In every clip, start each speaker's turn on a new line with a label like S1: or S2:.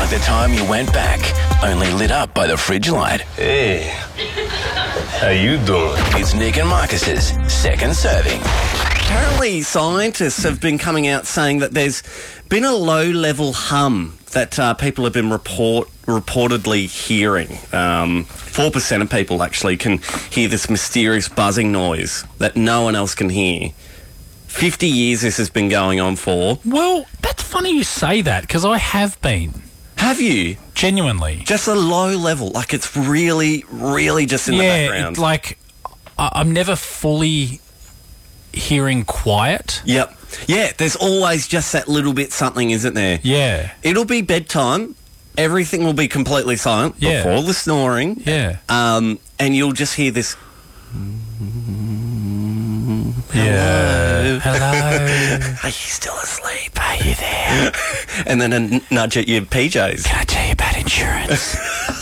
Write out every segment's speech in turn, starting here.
S1: the time you went back, only lit up by the fridge light.
S2: Hey, how you doing?
S1: It's Nick and Marcus's Second Serving.
S3: Apparently, scientists have been coming out saying that there's been a low-level hum that people have been reportedly hearing. 4% of people actually can hear this mysterious buzzing noise that no one else can hear. 50 years this has been going on for.
S4: Well, that's funny you say that, because I have been.
S3: Have you?
S4: Genuinely.
S3: Just a low level, like it's really, really just in the background.
S4: Yeah, like I'm never fully hearing quiet.
S3: Yep. Yeah, there's always just that little bit something, isn't there?
S4: Yeah.
S3: It'll be bedtime. Everything will be completely silent before the snoring.
S4: Yeah.
S3: And you'll just hear this.
S4: Hello.
S3: Are you still asleep?
S4: Are you there?
S3: And then a nudge at your PJs.
S4: Can I tell you about insurance?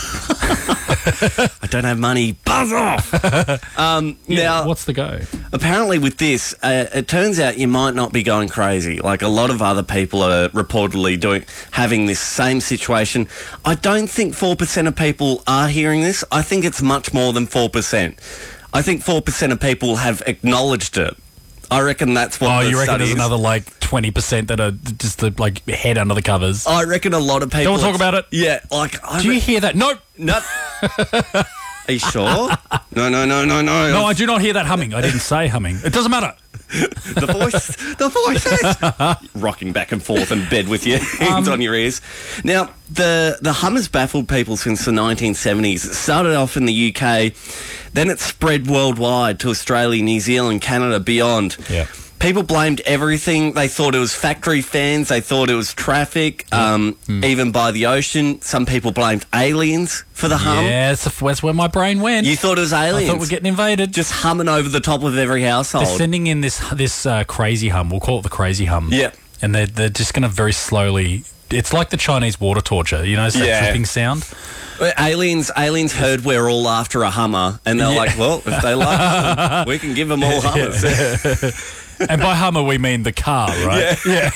S3: I don't have money. Buzz off. Now,
S4: what's the go?
S3: Apparently with this, it turns out you might not be going crazy. Like a lot of other people are reportedly having this same situation. I don't think 4% of people are hearing this. I think it's much more than 4%. I think 4% of people have acknowledged it. I reckon that's what
S4: you reckon
S3: studies.
S4: there's another like 20% that are just the like head under the covers?
S3: I reckon a lot of people.
S4: Don't want to talk about it?
S3: Yeah, like.
S4: Do you hear that? Nope.
S3: Nope. Are you sure? No.
S4: No, I do not hear that humming. I didn't say humming. It doesn't matter.
S3: The voices. Rocking back and forth in bed with your hands on your ears. Now, the hum has baffled people since the 1970s. It started off in the UK, then it spread worldwide to Australia, New Zealand, Canada, beyond.
S4: Yeah.
S3: People blamed everything. They thought it was factory fans. They thought it was traffic, even by the ocean. Some people blamed aliens for the hum.
S4: Yeah, that's where my brain went.
S3: You thought it was aliens?
S4: I thought we're getting invaded.
S3: Just humming over the top of every household.
S4: They're sending in this crazy hum. We'll call it the crazy hum.
S3: Yeah.
S4: And they're just going to very slowly... It's like the Chinese water torture, you know, it's that dripping sound.
S3: Aliens heard we're all after a Hummer, and they're like, well, if they like them, we can give them all Hummers.
S4: And by Hummer, we mean the car, right? Yeah.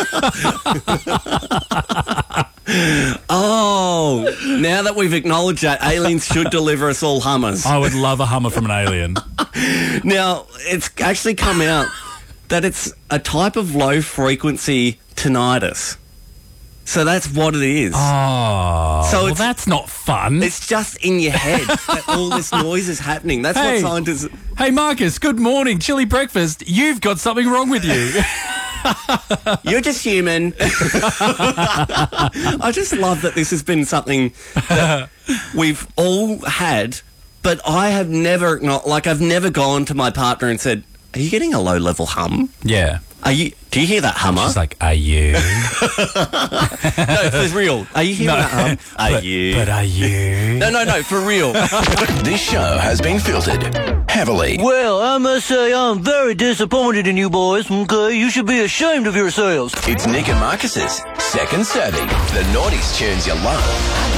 S3: Oh, now that we've acknowledged that, aliens should deliver us all Hummers.
S4: I would love a Hummer from an alien.
S3: Now, it's actually come out that it's a type of low-frequency tinnitus. So that's what it is.
S4: Oh,
S3: so
S4: well, that's not fun.
S3: It's just in your head that all this noise is happening. That's what scientists...
S4: Hey, Marcus, good morning. Chilly breakfast. You've got something wrong with you.
S3: You're just human. I just love that this has been something that we've all had, but I have never... I've never gone to my partner and said, are you getting a low-level hum?
S4: Yeah.
S3: Do you hear that hummer?
S4: She's like, are you?
S3: No, for real. Are you hearing that hum? Are you?
S4: But are you?
S3: No, for real.
S1: This show has been filtered heavily.
S5: Well, I must say I'm very disappointed in you boys, okay? You should be ashamed of yourselves.
S1: It's Nick and Marcus's Second Serving. The naughties tunes you love.